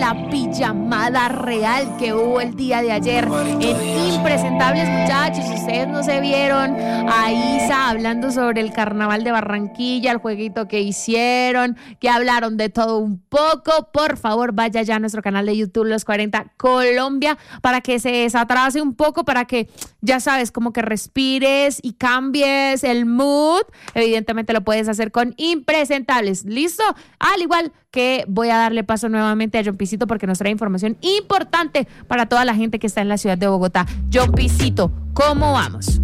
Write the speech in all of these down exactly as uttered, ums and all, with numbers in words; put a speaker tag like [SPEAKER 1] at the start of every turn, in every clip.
[SPEAKER 1] la pijamada real que hubo el día de ayer en Impresentables, muchachos. Ustedes no se vieron a Isa hablando sobre el carnaval de Barranquilla, el jueguito que hicieron, que hablaron de todo un poco. Por favor, vaya ya a nuestro canal de YouTube Los cuarenta Colombia para que se desatrase un poco, para que, ya sabes, como que respires y cambies el mood. Evidentemente lo puedes hacer con Impresentables. ¿Listo? Al igual que voy a darle paso nuevamente a John Pisito porque nos trae información importante para toda la gente que está en la ciudad de Bogotá. John Pisito, ¿cómo vamos?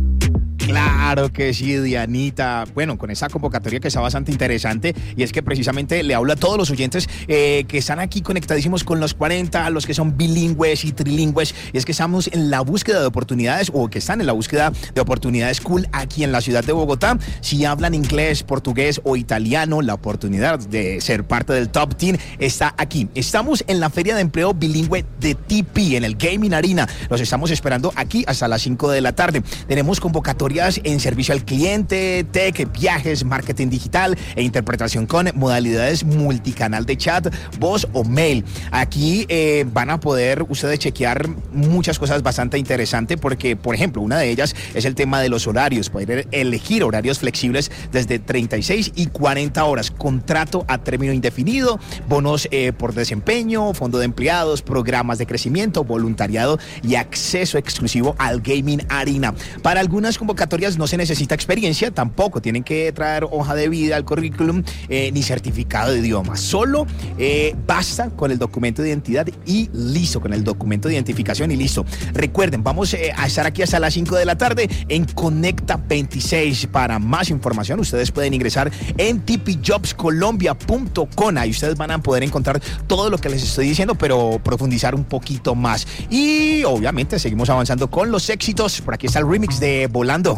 [SPEAKER 2] Claro que sí, Dianita. Bueno, con esa convocatoria que está bastante interesante, y es que precisamente le hablo a todos los oyentes eh, que están aquí conectadísimos con los cuarenta, los que son bilingües y trilingües, y es que estamos en la búsqueda de oportunidades, o que están en la búsqueda de oportunidades cool aquí en la ciudad de Bogotá. Si hablan inglés, portugués o italiano, la oportunidad de ser parte del Top diez está aquí. Estamos en la Feria de Empleo Bilingüe de T P, en el Gaming Arena. Los estamos esperando aquí hasta las cinco de la tarde. Tenemos convocatorias en servicio al cliente, tech, viajes, marketing digital e interpretación con modalidades multicanal de chat, voz o mail. Aquí eh, van a poder ustedes chequear muchas cosas bastante interesantes porque, por ejemplo, una de ellas es el tema de los horarios. Poder elegir horarios flexibles desde treinta y seis y cuarenta horas, contrato a término indefinido, bonos eh, por desempeño, fondo de empleados, programas de crecimiento, voluntariado y acceso exclusivo al Gaming Arena. Para algunas convocatorias no se necesita experiencia, tampoco tienen que traer hoja de vida al currículum eh, ni certificado de idioma, solo eh, basta con el documento de identidad y listo, con el documento de identificación y listo. Recuerden, vamos eh, a estar aquí hasta las cinco de la tarde en Conecta veintiséis. Para más información ustedes pueden ingresar en t p jobs colombia punto com, ahí ustedes van a poder encontrar todo lo que les estoy diciendo, pero profundizar un poquito más. Y obviamente seguimos avanzando con los éxitos. Por aquí está el remix de Volando.